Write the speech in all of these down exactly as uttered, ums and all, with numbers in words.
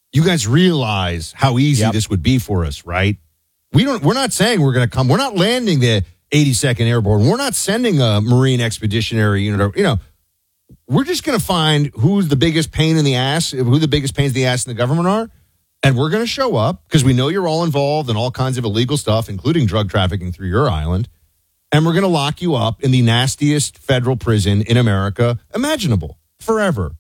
you guys realize how easy yep. this would be for us, right? We don't. We're not saying we're going to come. We're not landing the eighty-second Airborne. We're not sending a Marine Expeditionary Unit. Or, you know, we're just going to find who's the biggest pain in the ass, who the biggest pains in the ass in the government are, and we're going to show up because we know you're all involved in all kinds of illegal stuff, including drug trafficking through your island, and we're going to lock you up in the nastiest federal prison in America imaginable forever.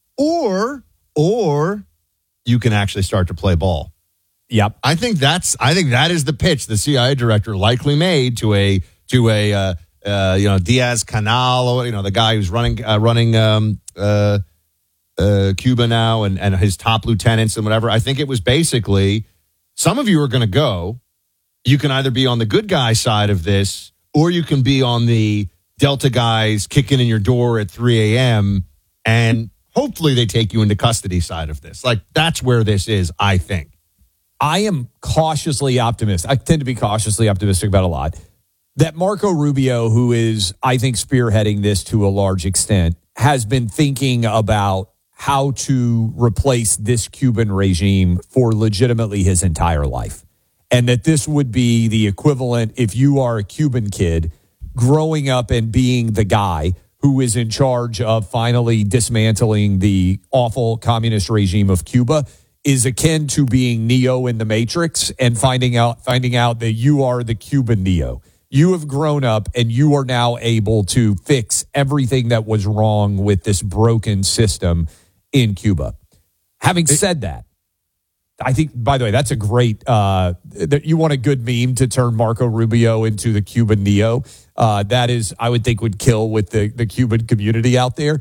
Or, or you can actually start to play ball. Yep, I think that's. I think that is the pitch the C I A director likely made to a to a uh, uh, you know Diaz Canal, you know the guy who's running uh, running um, uh, uh, Cuba now, and and his top lieutenants and whatever. I think it was basically some of you are going to go. You can either be on the good guy side of this, or you can be on the Delta guys kicking in your door at three a.m. and hopefully they take you into custody side of this. Like that's where this is. I think. I am cautiously optimistic. I tend to be cautiously optimistic about a lot. That Marco Rubio, who is, I think, spearheading this to a large extent, has been thinking about how to replace this Cuban regime for legitimately his entire life. And that this would be the equivalent, if you are a Cuban kid, growing up and being the guy who is in charge of finally dismantling the awful communist regime of Cuba, is akin to being Neo in the Matrix and finding out finding out that you are the Cuban Neo. You have grown up and you are now able to fix everything that was wrong with this broken system in Cuba. Having said that, I think, by the way, that's a great, uh, that you want a good meme to turn Marco Rubio into the Cuban Neo. Uh, that is, I would think, would kill with the, the Cuban community out there.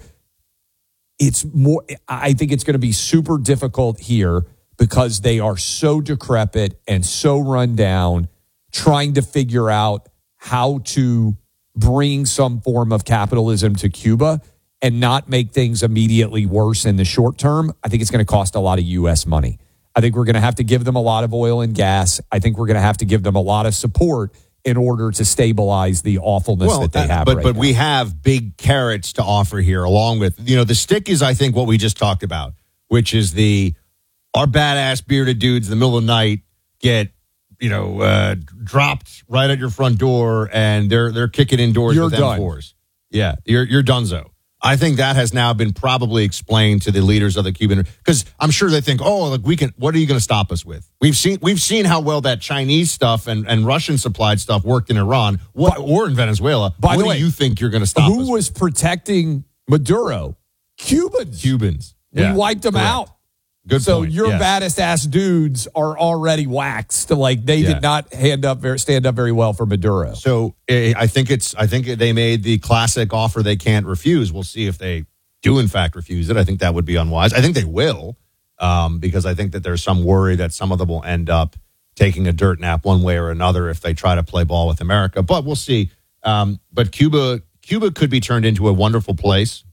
It's more, I think it's going to be super difficult here because they are so decrepit and so run down, trying to figure out how to bring some form of capitalism to Cuba and not make things immediately worse in the short term. I think it's going to cost a lot of U S money. I think we're going to have to give them a lot of oil and gas. I think we're going to have to give them a lot of support in order to stabilize the awfulness well, that they have but, right But now. we have big carrots to offer here, along with, you know, the stick is, I think, what we just talked about, which is the, our badass bearded dudes in the middle of the night get, you know, uh, dropped right at your front door, and they're they're kicking indoors You're with done. M fours. Yeah, you're you're donezo. I think that has now been probably explained to the leaders of the Cuban, because I'm sure they think, oh, look, we can. What are you going to stop us with? We've seen we've seen how well that Chinese stuff and, and Russian supplied stuff worked in Iran, what, by, or in Venezuela. By what the do way, you think you're going to stop who us with? Who was protecting Maduro? Cubans. Cubans. We Yeah, wiped them correct. out. Good so point. your yes. baddest ass dudes are already waxed. Like they Yeah. did not hand up very, stand up very well for Maduro. So eh, I think it's I think they made the classic offer they can't refuse. We'll see if they do in fact refuse it. I think that would be unwise. I think they will, um, because I think that there's some worry that some of them will end up taking a dirt nap one way or another if they try to play ball with America. But we'll see. Um, but Cuba, Cuba could be turned into a wonderful place,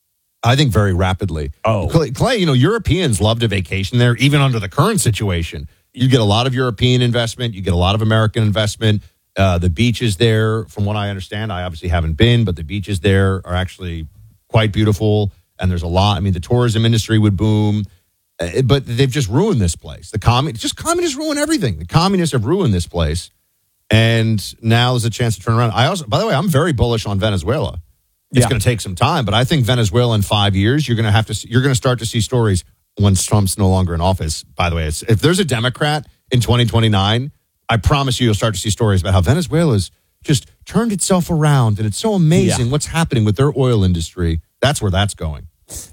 I think, very rapidly. Oh. Clay, Clay, you know, Europeans love to vacation there, even under the current situation. You get a lot of European investment. You get a lot of American investment. Uh, the beaches there, from what I understand, I obviously haven't been, but the beaches there are actually quite beautiful. And there's a lot. I mean, the tourism industry would boom. Uh, but they've just ruined this place. The commun- just communists ruin everything. The communists have ruined this place. And now there's a chance to turn around. I also, by the way, I'm very bullish on Venezuela. It's Yeah. going to take some time, but I think Venezuela in five years, you're going to have to, see, you're going to start to see stories when Trump's no longer in office. By the way, it's, if there's a Democrat in twenty twenty-nine, I promise you, you'll start to see stories about how Venezuela's just turned itself around, and it's so amazing Yeah. what's happening with their oil industry. That's where that's going.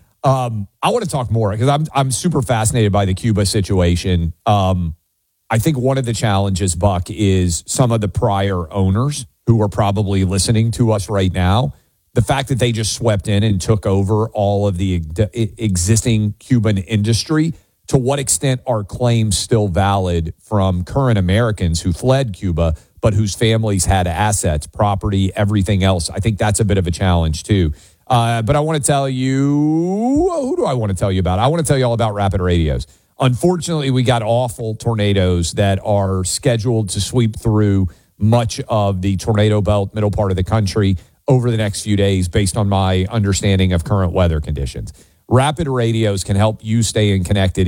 Um, I want to talk more because I'm I'm super fascinated by the Cuba situation. Um, I think one of the challenges, Buck, is some of the prior owners who are probably listening to us right now. The fact that they just swept in and took over all of the ex- existing Cuban industry. To what extent are claims still valid from current Americans who fled Cuba, but whose families had assets, property, everything else? I think that's a bit of a challenge too. Uh, but I want to tell you, who do I want to tell you about? I want to tell you all about Rapid Radios. Unfortunately, we got awful tornadoes that are scheduled to sweep through much of the tornado belt, middle part of the country over the next few days, based on my understanding of current weather conditions. Rapid Radios can help you stay in connected